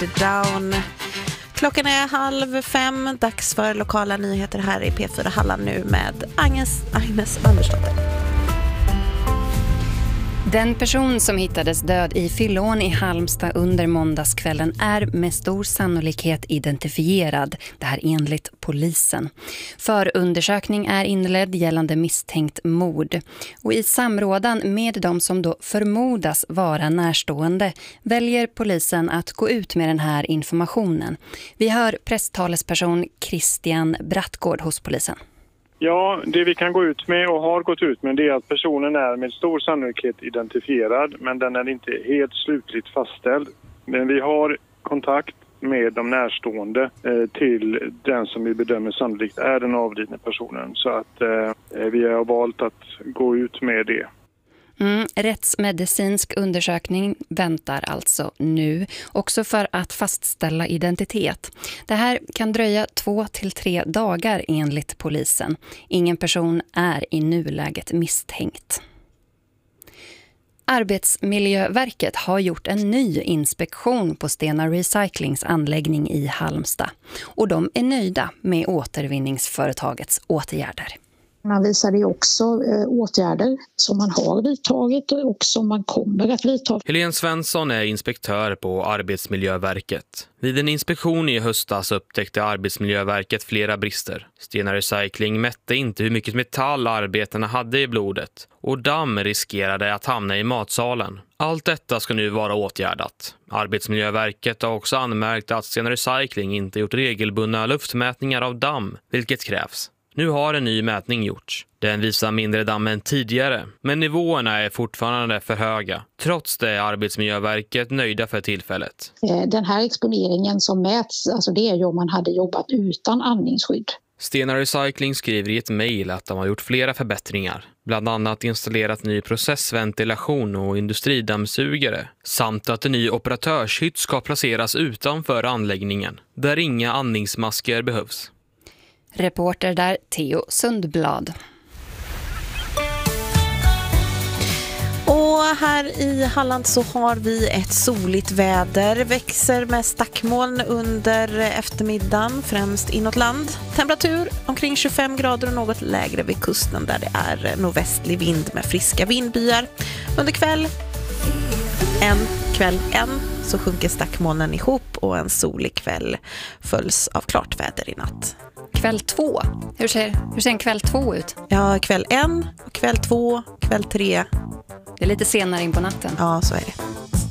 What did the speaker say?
It Down. Klockan är 4:30, dags för lokala nyheter här i P4 Halland nu med Agnes Andersdotter. Den person som hittades död i Fyllån i Halmstad under måndagskvällen är med stor sannolikhet identifierad, det här enligt polisen. Förundersökning är inledd gällande misstänkt mord. Och i samrådan med de som då förmodas vara närstående väljer polisen att gå ut med den här informationen. Vi hör presstalesperson Christian Brattgård hos polisen. Ja, det vi kan gå ut med och har gått ut med det är att personen är med stor sannolikhet identifierad, men den är inte helt slutligt fastställd. Men vi har kontakt med de närstående till den som vi bedömer sannolikt är den avlidna personen. Så att vi har valt att gå ut med det. Rättsmedicinsk undersökning väntar alltså nu, också för att fastställa identitet. Det här kan dröja 2 till 3 dagar enligt polisen. Ingen person är i nuläget misstänkt. Arbetsmiljöverket har gjort en ny inspektion på Stena Recyclings anläggning i Halmstad. Och de är nöjda med återvinningsföretagets åtgärder. Man visade ju också åtgärder som man har vidtagit och som man kommer att vidta. Helene Svensson är inspektör på Arbetsmiljöverket. Vid en inspektion i höstas upptäckte Arbetsmiljöverket flera brister. Stena Recycling mätte inte hur mycket metall arbetarna hade i blodet och damm riskerade att hamna i matsalen. Allt detta ska nu vara åtgärdat. Arbetsmiljöverket har också anmärkt att Stena Recycling inte gjort regelbundna luftmätningar av damm, vilket krävs. Nu har en ny mätning gjorts. Den visar mindre damm än tidigare, men nivåerna är fortfarande för höga. Trots det är Arbetsmiljöverket nöjda för tillfället. Den här exponeringen som mäts, alltså det är ju om man hade jobbat utan andningsskydd. Stena Recycling skriver i ett mejl att de har gjort flera förbättringar. Bland annat installerat ny processventilation och industridammsugare. Samt att en ny operatörshytt ska placeras utanför anläggningen, där inga andningsmasker behövs. Reporter där Theo Sundblad. Och här i Halland så har vi ett soligt väder. Växer med stackmoln under eftermiddagen, främst inåt land. Temperatur omkring 25 grader och något lägre vid kusten där det är nordvästlig vind med friska vindbyar. Under kväll så sjunker stackmolnen ihop och en solig kväll följs av klart väder i natt. Kväll 2. Hur ser en kväll 2 ut? Ja, kväll 1, kväll 2, kväll 3. Det är lite senare in på natten. Ja, så är det.